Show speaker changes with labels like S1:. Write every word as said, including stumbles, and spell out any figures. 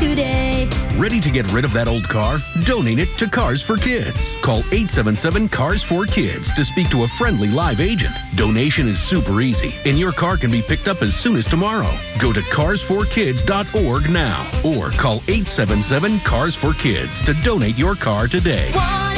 S1: today.
S2: Ready to get rid of that old car? Donate it to Cars for Kids. Call eight seven seven, C A R S four kids to speak to a friendly live agent. Donation is super easy, and your car can be picked up as soon as tomorrow. Go to cars for kids dot org now or call eight seven seven, C A R S four kids to donate your car today.
S1: One